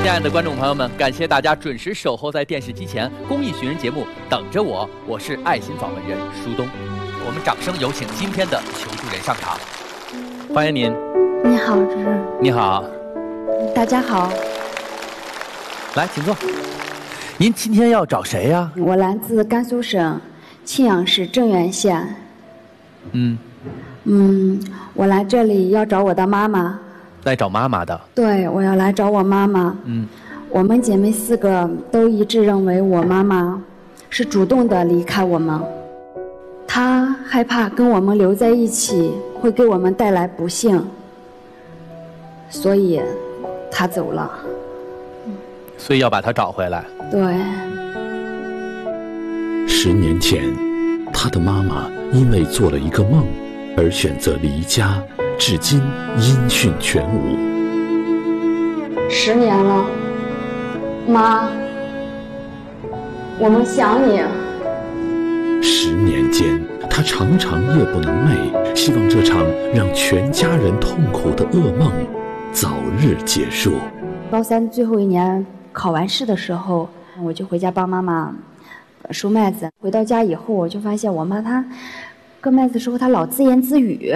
亲爱的观众朋友们，感谢大家准时守候在电视机前，公益寻人节目等着我，我是爱心访问人舒东。我们掌声有请今天的求助人上场，欢迎您。 你好，主持人。 你好。 大家好。 来，请坐。您今天要找谁呀？ 我来自甘肃省庆阳市镇远县。我来这里要找我的妈妈。 来找妈妈的？ 对，我要来找我妈妈。我们姐妹4个都一致认为我妈妈是主动的离开我们，她害怕跟我们留在一起会给我们带来不幸，所以她走了。 所以要把她找回来。 对。 10年前，她的妈妈因为做了一个梦而选择离家，至今音讯全无。 10年了，妈，我们想你。 10年间，她常常夜不能寐，希望这场让全家人痛苦的噩梦早日结束。 高3最后一年考完试的时候，我就回家帮妈妈收麦子。回到家以后，我就发现我妈她割麦子的时候，她老自言自语。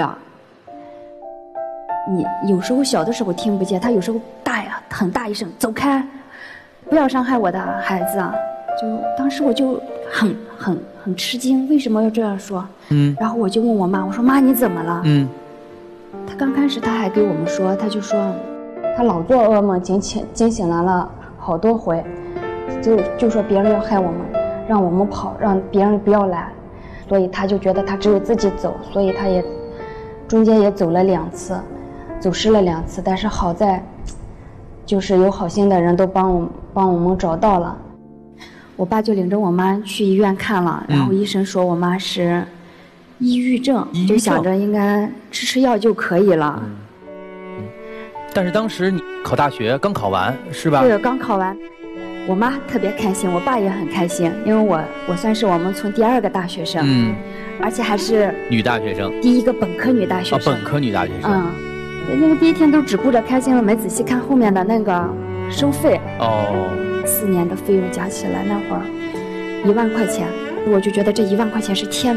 你有时候小的时候听不见，她有时候很大一声，走开，不要伤害我的孩子。就当时我就很吃惊，为什么要这样说？然后我就问我妈，我说妈你怎么了？她刚开始她还给我们说，她就说她老做噩梦，惊醒来了好多回，就说别人要害我们，让我们跑，让别人不要来，所以她就觉得她只有自己走，所以她也中间也走了2次，走失了2次，但是好在就是有好心的人都帮我们找到了。我爸就领着我妈去医院看了，然后医生说我妈是抑郁症，就想着应该吃药就可以了。 但是当时你考大学刚考完是吧？ 对，刚考完。我妈特别开心，我爸也很开心，因为我算是我们村第2个大学生，而且还是女大学生， 第1个本科女大学生。 本科女大学生。 那个第一天都只顾着开心了，没仔细看后面的那个收费。4年的费用加起来那会儿1万块钱，我就觉得这1万块钱是天